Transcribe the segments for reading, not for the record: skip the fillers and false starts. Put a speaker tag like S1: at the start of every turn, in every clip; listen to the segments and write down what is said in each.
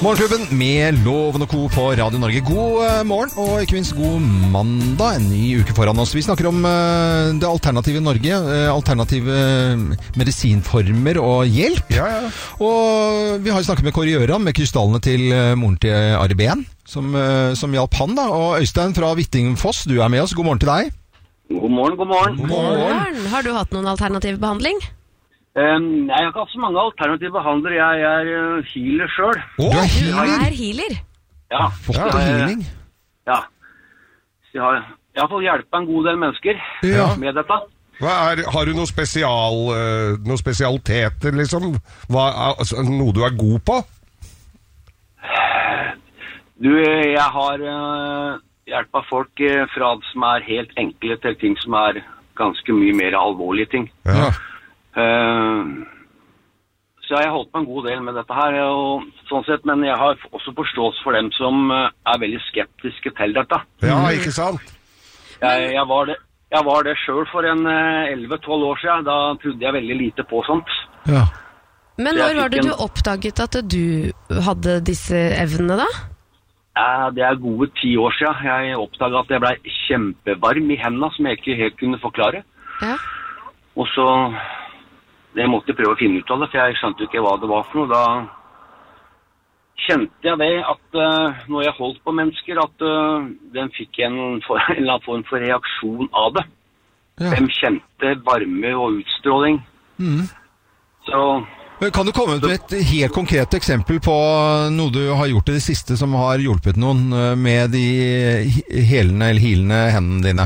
S1: Morgenklubben med Loven og Co. på Radio Norge. God morgen, og ikke minst god mandag. En ny uke foran oss. Vi snakker om det alternative Norge. Alternative medisinformer og hjelp.
S2: Ja.
S1: Og vi har snakket med Kåre Gjøran, med krystallene til moren til Ari Behn, som hjalp han da. Og Øystein fra Hvittingfoss, du er med oss. God morgen til deg.
S3: God morgen.
S1: God morgen.
S4: Har du hatt noen alternativ behandling?
S3: Jeg har ikke hatt så mange alternative behandlere. Jeg er healer selv.
S1: Du er
S4: Du
S1: healer?
S4: er healer.
S3: Ja.
S1: Fått healing?
S3: Ja. Så jeg har fått hjelpe en god del mennesker med dette.
S2: Har du noen spesialiteter, liksom? Noe du er god på?
S3: Jeg har hjulpet folk fra det som er helt enkle til ting som er ganske mye mer alvorlige ting.
S2: Ja.
S3: Så jeg har holdt på en god del med dette her, og sånn sett, men jeg har også forståelse for dem som er veldig skeptiske til dette.
S2: Ja, ikke sant?
S3: Jeg var det selv for en 11-12 år siden. Da trodde jeg veldig lite på sånt.
S1: Ja.
S4: Men når var det du oppdaget at du hadde disse evnene da?
S3: Det er gode 10 år siden. Jeg oppdaget at jeg ble kjempevarm i hendene, som jeg ikke helt kunne forklare.
S4: Ja.
S3: Og så jeg måtte prøve å finne ut av det, for jeg skjønte ikke hva det var for noe. Da kjente jeg det at når jeg holdt på mennesker, at den fikk en eller annen form for reaksjon av det.
S1: Ja.
S3: De kjente varme og utstråling. Så
S1: Kan du komme med et helt konkret eksempel på noe du har gjort i det siste som har hjulpet noen med de helende eller hilende hendene dine?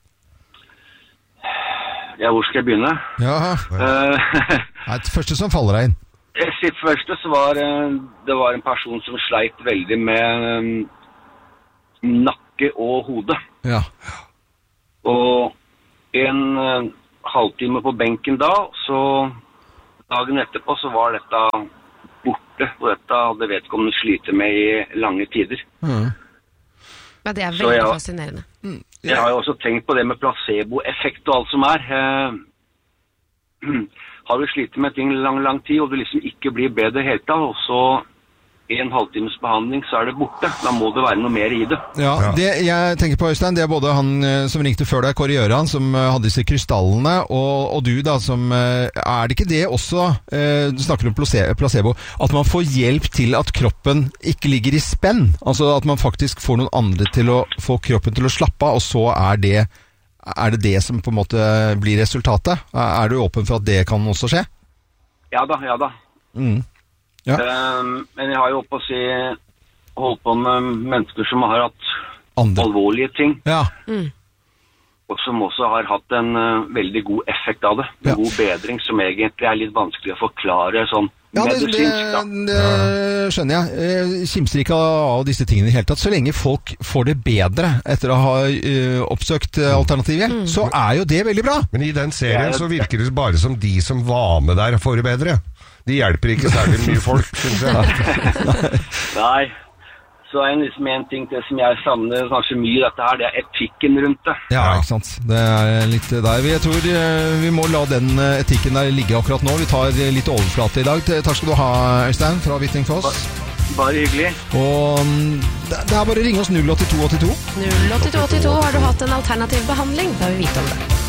S3: ja, hvor skal jeg begynne?
S1: Ja. Det første som faller deg inn.
S3: Sitt første så var det var en person som sleit veldig med nakke og hode.
S1: Ja.
S3: Og en halvtime på benken da, så dagen etterpå så var dette borte, og dette hadde vedkommende slite med i lange tider.
S4: Ja, det er veldig fascinerende.
S3: Jeg har jo også tenkt på det med placeboeffekt og alt som er. Har du slitt med ting lang tid, og du liksom ikke blir bedre helt da, og så i en halvtimes behandling så er det borte. Da må det være noe mer i det.
S1: Ja, det jeg tenker på, Øystein, det er både han som ringte før deg, Kåre Gjøran, som hadde disse krystallene, og du da, som er det ikke det også, du snakker om placebo, at man får hjelp til at kroppen ikke ligger i spenn, altså at man faktisk får noen andre til å få kroppen til å slappe av, og så er det som på en måte blir resultatet? Er du åpen for at det kan også skje?
S3: Ja da.
S1: Ja.
S3: Men jeg har jo holdt på med mennesker som har hatt alvorlige ting.
S1: Ja.
S3: Og som også har hatt en veldig god effekt av det. En god bedring som egentlig er litt vanskelig å forklare sånn medisinsk da.
S1: Det skjønner jeg. Jeg kimser ikke av disse tingene i det hele tatt. Så lenge folk får det bedre etter å ha oppsøkt alternativ hjelp, så er jo det veldig bra.
S2: Men i den serien så virker det bare som de som var med der får det bedre. De hjelper ikke særlig mye folk, synes jeg.
S3: Nei. Så liksom en ting til som jeg savner kanskje mye i dette her, det er etikken rundt det.
S1: Ja, ikke sant. Det er litt der. Jeg tror vi må la den etikken der ligge akkurat nå. Vi tar litt overflate i dag. Takk skal du ha, Øystein, fra Hvittingfoss.
S3: Bare hyggelig.
S1: Og det er bare å ringe oss 08282.
S4: 08282, har du hatt en alternativ behandling? Da vil vi vite om det.